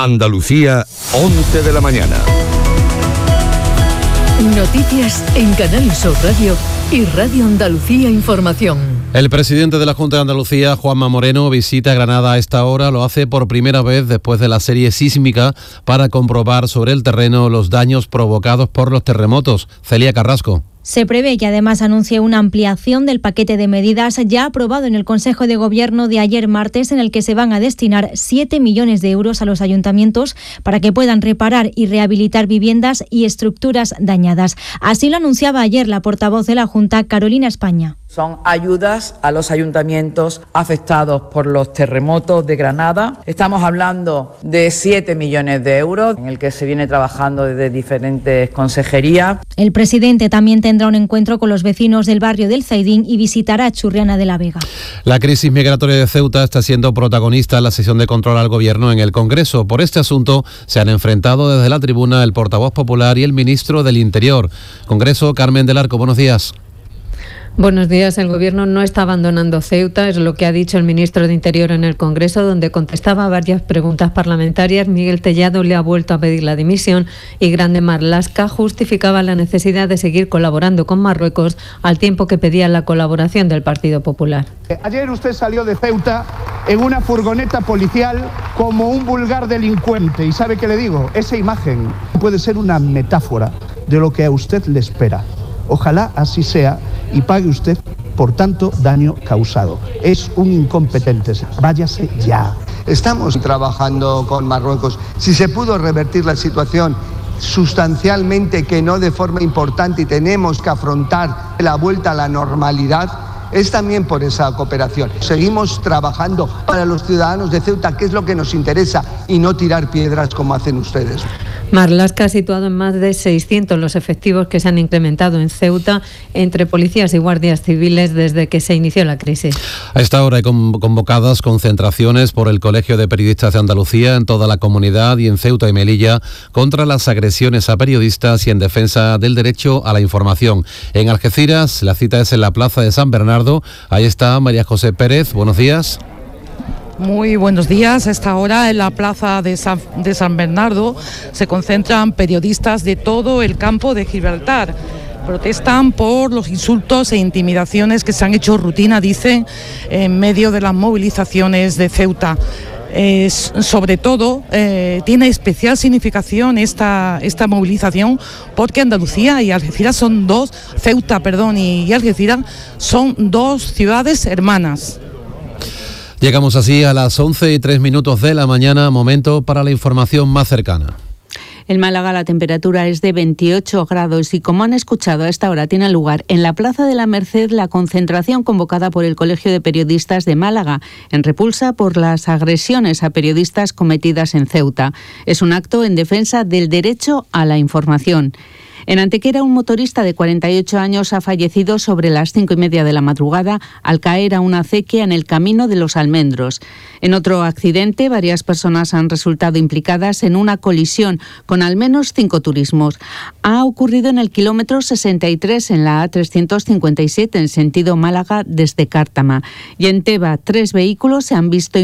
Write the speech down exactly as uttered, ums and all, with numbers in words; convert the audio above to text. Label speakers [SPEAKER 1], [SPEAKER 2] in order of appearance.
[SPEAKER 1] Andalucía, once de la mañana.
[SPEAKER 2] Noticias en Canal Sur Radio y Radio Andalucía Información.
[SPEAKER 3] El presidente de la Junta de Andalucía, Juanma Moreno, visita Granada a esta hora. Lo hace por primera vez después de la serie sísmica para comprobar sobre el terreno los daños provocados por los terremotos. Celia Carrasco.
[SPEAKER 4] Se prevé que además anuncie una ampliación del paquete de medidas ya aprobado en el Consejo de Gobierno de ayer martes, en el que se van a destinar siete millones de euros a los ayuntamientos para que puedan reparar y rehabilitar viviendas y estructuras dañadas. Así lo anunciaba ayer la portavoz de la Junta, Carolina España.
[SPEAKER 5] Son ayudas a los ayuntamientos afectados por los terremotos de Granada. Estamos hablando de siete millones de euros, en el que se viene trabajando desde diferentes consejerías.
[SPEAKER 4] El presidente también tendrá un encuentro con los vecinos del barrio del Zaidín y visitará Churriana de la Vega.
[SPEAKER 3] La crisis migratoria de Ceuta está siendo protagonista en la sesión de control al Gobierno en el Congreso. Por este asunto se han enfrentado desde la tribuna el portavoz popular y el ministro del Interior. Congreso, Carmen del Arco, buenos días.
[SPEAKER 6] Buenos días. El Gobierno no está abandonando Ceuta, es lo que ha dicho el ministro de Interior en el Congreso, donde contestaba a varias preguntas parlamentarias. Miguel Tellado le ha vuelto a pedir la dimisión y Grande Marlaska justificaba la necesidad de seguir colaborando con Marruecos al tiempo que pedía la colaboración del Partido Popular.
[SPEAKER 7] Ayer usted salió de Ceuta en una furgoneta policial como un vulgar delincuente. ¿Y sabe qué le digo? Esa imagen puede ser una metáfora de lo que a usted le espera. Ojalá así sea y pague usted por tanto daño causado. Es un incompetente. Váyase ya.
[SPEAKER 8] Estamos trabajando con Marruecos. Si se pudo revertir la situación sustancialmente, que no de forma importante, y tenemos que afrontar la vuelta a la normalidad, es también por esa cooperación. Seguimos trabajando para los ciudadanos de Ceuta, que es lo que nos interesa, y no tirar piedras como hacen ustedes.
[SPEAKER 6] Marlaska ha situado en más de seiscientos los efectivos que se han incrementado en Ceuta entre policías y guardias civiles desde que se inició la crisis.
[SPEAKER 3] A esta hora hay convocadas concentraciones por el Colegio de Periodistas de Andalucía en toda la comunidad y en Ceuta y Melilla contra las agresiones a periodistas y en defensa del derecho a la información. En Algeciras, la cita es en la Plaza de San Bernardo. Ahí está María José Pérez. Buenos días.
[SPEAKER 9] Muy buenos días. A esta hora en la plaza de San, de San Bernardo se concentran periodistas de todo el campo de Gibraltar. Protestan por los insultos e intimidaciones que se han hecho rutina, dicen, en medio de las movilizaciones de Ceuta. Eh, sobre todo, eh, tiene especial significación esta, esta movilización porque Andalucía y Algeciras son dos, Ceuta, perdón, y, y Algeciras son dos ciudades hermanas.
[SPEAKER 3] Llegamos así a las once y tres minutos de la mañana, momento para la información más cercana.
[SPEAKER 10] En Málaga la temperatura es de veintiocho grados y, como han escuchado, a esta hora tiene lugar en la Plaza de la Merced la concentración convocada por el Colegio de Periodistas de Málaga en repulsa por las agresiones a periodistas cometidas en Ceuta. Es un acto en defensa del derecho a la información. En Antequera, un motorista de cuarenta y ocho años ha fallecido sobre las cinco y media de la madrugada al caer a una acequia en el Camino de los Almendros. En otro accidente, varias personas han resultado implicadas en una colisión con al menos cinco turismos. Ha ocurrido en el kilómetro sesenta y tres en la A trescientos cincuenta y siete en sentido Málaga desde Cártama. Y en Teba, tres vehículos se han visto